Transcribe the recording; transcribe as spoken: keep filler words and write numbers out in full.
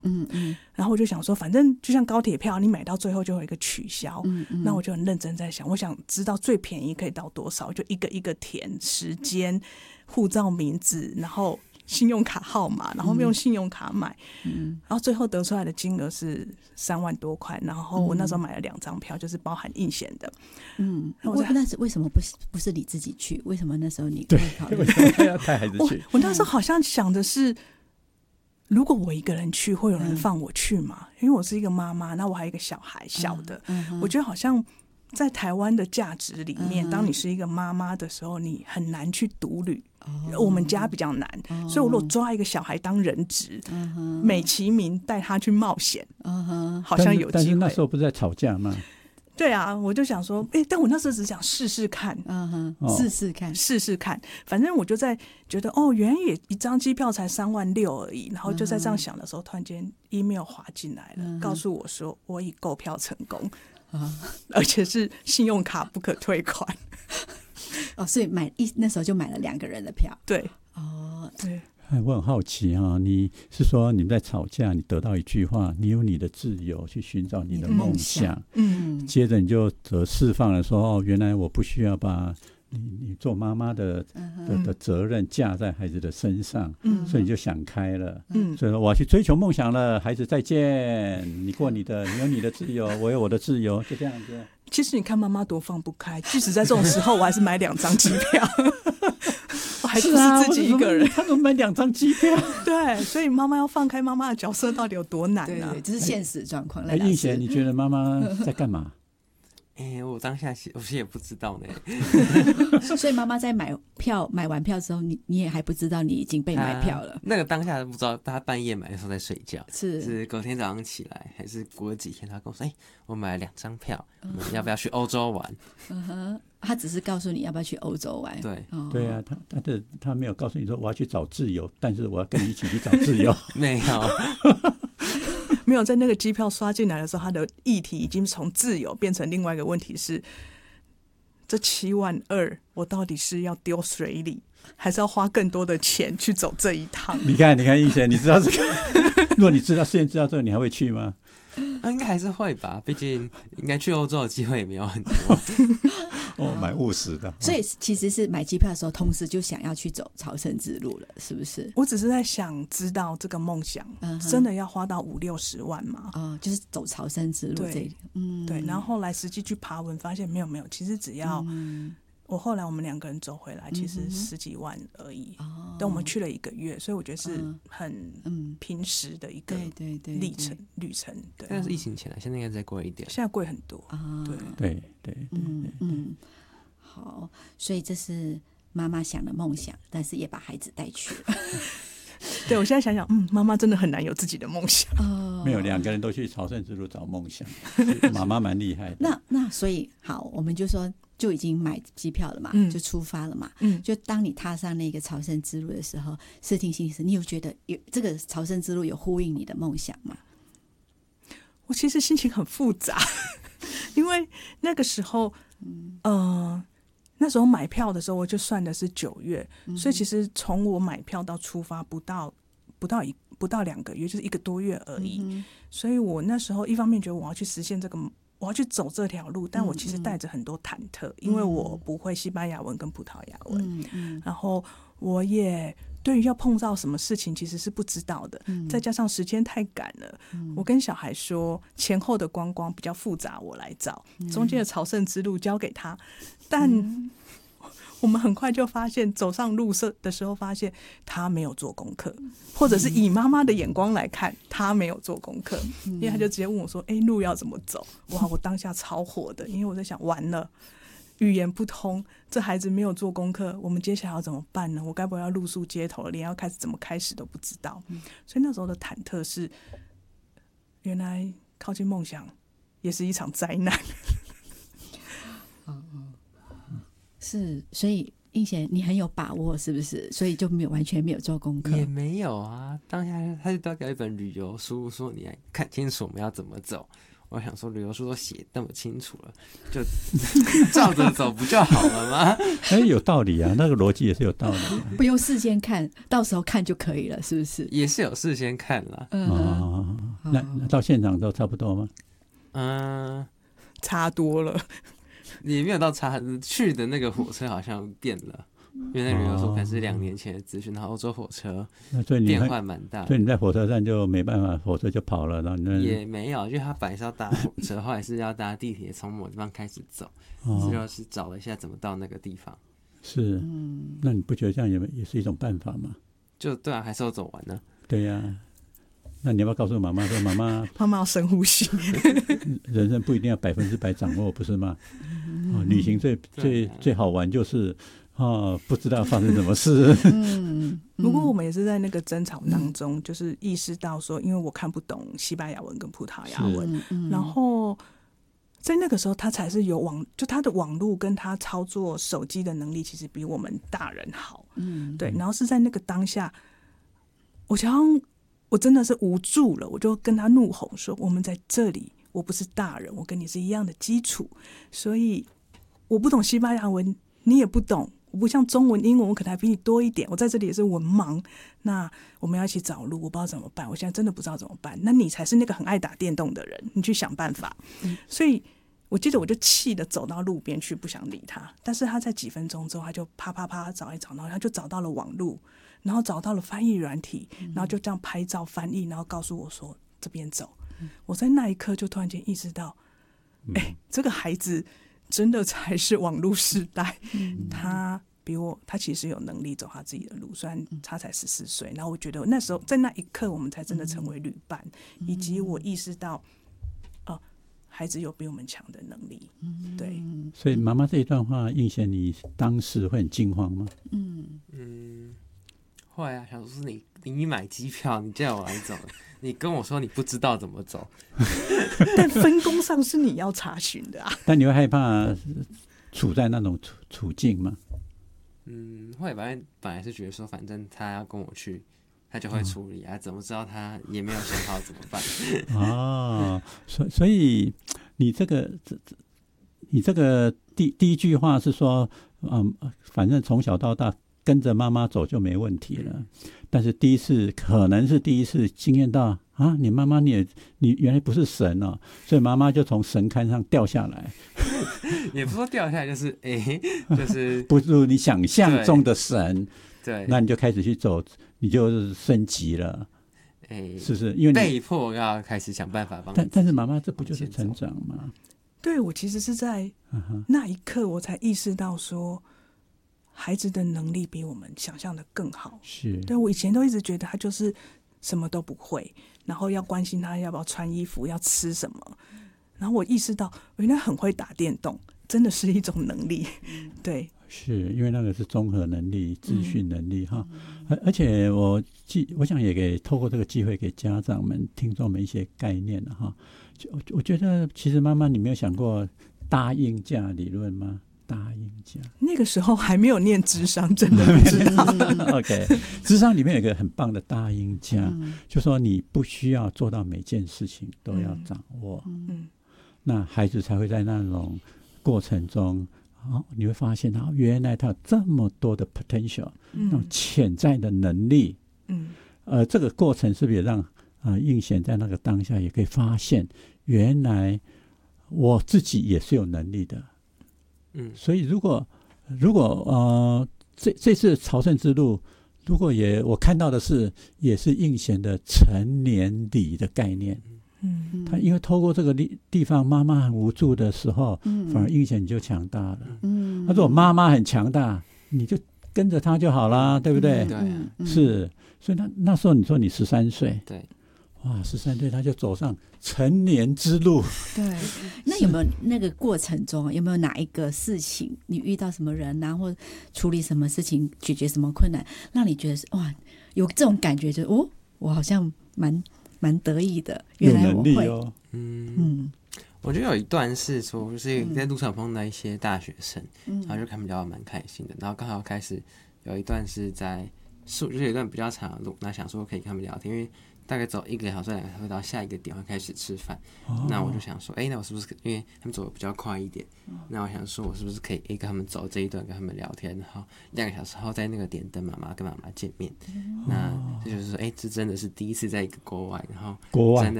嗯嗯， 然后我就想说，反正就像高铁票，你买到最后就有一个取消。 嗯嗯， 那我就很认真在想，我想知道最便宜可以到多少，就一个一个填时间、护照名字，然后信用卡号码，然后用信用卡买，嗯，然后最后得出来的金额是三万多块。然后我那时候买了两张票，就是包含印险的。 嗯，我那是为什么不是不是你自己去？为什么那时候你对考虑为什么要带孩子去？ 我, 我那时候好像想的是，如果我一个人去，会有人放我去吗？因为我是一个妈妈，那我还有一个小孩小的， 嗯嗯、 我觉得好像在台湾的价值里面，嗯、当你是一个妈妈的时候，你很难去独旅。哦、我们家比较难，哦、所以我如果抓一个小孩当人质，嗯、美其名带他去冒险，嗯、好像有机会。 但是那时候不是在吵架吗？ 对啊，我就想说，哎，但我那时候只想试试看， 嗯哼，试试看， 试试看。反正我就在觉得，哦，原来也一张机票才三万六而已。然后就在这样想的时候，突然间 email 滑进来了，嗯、告诉我说我已购票成功，嗯、而且是信用卡不可退款。 哦，所以买一那时候就买了两个人的票。 对， 哦， 对。 我很好奇哈、哦，你是说你们在吵架，你得到一句话，你有你的自由去寻找你的梦想， 嗯， 接着你就得释放了说，哦，原来我不需要把你你做妈妈的、嗯、的的责任架在孩子的身上，嗯，所以你就想开了，嗯，所以说我要去追求梦想了，孩子再见，你过你的，你有你的自由，我有我的自由，就这样子。 其实你看妈妈多放不开，即使在这种时候，我还是买两张机票。我还不是自己一个人， 他怎么买两张机票？ 对，所以妈妈要放开妈妈的角色到底有多难呢、啊？ 对，这是现实状况。 哎，映贤，你觉得妈妈在干嘛？ 哎、欸，我当下我其实也不知道呢。 所以妈妈在买票买完票之后，你你也还不知道你已经被买票了。 啊、那个当下不知道，她半夜买的时候在睡觉， 是是隔天早上起来，还是过了几天，她跟我说：“哎、欸，我买了两张票，我们要不要去欧洲玩？” 嗯哼，他只是告诉你要不要去欧洲玩。 对， 哦、 对啊，他他的他没有告诉你说我要去找自由，但是我要跟你一起去找自由。 没有。 没有，在那个机票刷进来的时候，它的议题已经从自由变成另外一个问题是：这七万二，我到底是要丢水里，还是要花更多的钱去走这一趟？ 你看，你看，映贤，你知道这个？如果你知道，事先知道这个，你还会去吗？ 应该还是会吧，毕竟应该去欧洲的机会也没有很多。 哦，蛮务实的。 所以其实是买机票的时候，同时就想要去走朝圣之路了，是不是？ 我只是在想知道这个梦想、嗯、真的要花到五六十万吗？ 哦，就是走朝圣之路这里。 嗯，对。然后后来实际去爬文，发现没有没有，其实只要、嗯、我后来我们两个人走回来，其实十几万而已。哦，但我们去了一个月，所以我觉得是很平时的一个历程旅程。对， 但是疫情前了，现在应该再贵一点， 现在贵很多。 啊， 对对对， 嗯嗯。好，所以这是妈妈想的梦想，但是也把孩子带去了。 对，我现在想想，嗯，妈妈真的很难有自己的梦想。 哦， 没有，两个人都去朝圣之路找梦想，妈妈蛮厉害的。 那那所以好，我们就说就已经买机票了嘛，嗯、就出发了嘛。嗯，就当你踏上那个朝圣之路的时候，视听心理师，你有觉得有这个朝圣之路有呼应你的梦想吗？ 我其实心情很复杂，因为那个时候，嗯。呃那时候买票的时候，我就算的是九月、嗯，所以其实从我买票到出发不到不到一不到两个月，就是一个多月而已、嗯。所以我那时候一方面觉得我要去实现这个，我要去走这条路，但我其实带着很多忐忑、嗯，因为我不会西班牙文跟葡萄牙文，嗯嗯、然后我也对于要碰到什么事情其实是不知道的，嗯、再加上时间太赶了、嗯，我跟小孩说前后的观光比较复杂，我来找，中间的朝圣之路交给他。但我们很快就发现，走上路的时候发现他没有做功课，或者是以妈妈的眼光来看，他没有做功课，因为他就直接问我说：“哎、欸，路要怎么走？”哇，我当下超火的，因为我在想，完了，语言不通，这孩子没有做功课，我们接下来要怎么办呢？我该不会要露宿街头了，连要开始怎么开始都不知道。所以那时候的忐忑是，原来靠近梦想也是一场灾难。 是，所以映贤你很有把握是不是？所以就没有完全没有做功课？ 也没有啊，当下他就带给一本旅游书，说你来看清楚我们要怎么走。 我想说旅游书都写那么清楚了，就照着走不就好了吗？ 哎，有道理啊，那个逻辑也是有道理、啊。 不用事先看，到时候看就可以了，是不是？ 也是有事先看啦。 嗯、 哦，那那到现场都差不多吗？ 嗯， 差多了， 也没有到差，去的那个火车好像变了。因为那旅游书可能是两年前的资讯，然后欧洲火车变换蛮大的， 所以你在火车站就没办法，火车就跑了，然后你也没有，因为他本来是要搭火车，后来是要搭地铁从某地方开始走，最后、哦、是找了一下怎么到那个地方。 是，那你不觉得这样也也是一种办法吗？ 就对啊，还是要走完呢。 对呀、啊，那你要不要告诉妈妈说，妈妈， 妈妈要深呼吸， 人生不一定要百分之百掌握，不是吗？哦、旅行最最最好玩就是。哦，不知道发生什么事。 嗯，不过我们也是在那个争吵当中，嗯、就是意识到说，因为我看不懂西班牙文跟葡萄牙文，嗯、然后在那个时候，他才是有网，就他的网络跟他操作手机的能力，其实比我们大人好。嗯，对。然后是在那个当下，我想我真的是无助了，我就跟他怒吼说：“我们在这里，我不是大人，我跟你是一样的基础，所以我不懂西班牙文，你也不懂。”我不像中文、英文，我可能还比你多一点。我在这里也是文盲，那我们要一起找路，我不知道怎么办。我现在真的不知道怎么办。那你才是那个很爱打电动的人，你去想办法。嗯、所以我记得我就气的走到路边去，不想理他。但是他在几分钟之后，他就啪啪啪找一找，然后他就找到了网路，然后找到了翻译软体，然后就这样拍照翻译，然后告诉我说这边走。嗯、我在那一刻就突然间意识到，哎、欸，这个孩子。真的才是网络时代，嗯、他比我，他其实有能力走他自己的路，虽然他才十四岁。然后我觉得那时候在那一刻，我们才真的成为旅伴，嗯、以及我意识到，哦、呃，孩子有比我们强的能力。嗯、对， 所以妈妈这一段话，映贤，你当时会很惊慌吗？ 嗯嗯，后来啊，想说是你你买机票，你叫我来走。你跟我说你不知道怎么走， 但分工上是你要查询的啊。 但你会害怕处在那种处处境吗？ 嗯，后来本来本来是觉得说，反正他要跟我去，他就会处理啊。怎么知道他也没有想好怎么办？哦， 所所以你这个你这个第第一句话是说，嗯，反正从小到大跟着妈妈走就没问题了。但是第一次可能是第一次经验到啊，你妈妈你也你原来不是神哦，所以妈妈就从神龛上掉下来， 也不是说掉下来，就是哎、欸，就是不如你想象中的神， 对， 那你就开始去走，你就升级了，哎、欸，是不是？因为被迫要开始想办法帮。 但但是妈妈这不就是成长吗？ 对，我其实是在那一刻我才意识到说。孩子的能力比我们想象的更好， 是对我以前都一直觉得他就是什么都不会，然后要关心他要不要穿衣服，要吃什么，然后我意识到原来很会打电动真的是一种能力，对， 是因为那个是综合能力、资讯能力哈、嗯，而且我我想也给透过这个机会给家长们、听众们一些概念哈。我觉得其实妈妈，你没有想过答应价理论吗？答应价那个时候还没有念智商，真的不知道。 OK， 智商里面有一个很棒的答应价，嗯、就说你不需要做到每件事情都要掌握，嗯，那孩子才会在那种过程中，哦、你会发现他原来他有这么多的 potential，嗯、那种潜在的能力，嗯，呃，这个过程是不是也让呃映贤在那个当下也可以发现，原来我自己也是有能力的。嗯，所以如果如果呃这这次朝圣之路，如果也我看到的是也是映贤的成年礼的概念，嗯，他因为透过这个地方，妈妈很无助的时候，嗯，反而映贤你就强大了，嗯，他说我妈妈很强大，你就跟着他就好啦，对不对？ 对、嗯， 是，所以那那时候你说你十三岁， 对。 哇，十三岁他就走上成年之路。 对，那有没有那个过程中有没有哪一个事情，你遇到什么人啊，或处理什么事情，解决什么困难，让你觉得哇，有这种感觉，就哦，我好像蛮蛮得意的，原来我会。有能力哦， 嗯嗯，我觉得有一段是说，就是在路上碰到一些大学生，嗯、然后就看比较蛮开心的，然后刚好开始有一段是在树，就是有一段比较长的路，那想说可以跟他们聊天，因为。 大概走一个小时两个小时到下一个点会开始吃饭。哦、那我就想说，哎、欸，那我是不是因为他们走的比较快一点，哦、那我想说，我是不是可以跟他们走这一段，跟他们聊天，然后两个小时后在那个点等妈妈跟妈妈见面。哦、那这就是说，哎、欸，这真的是第一次在一个国外，然后真的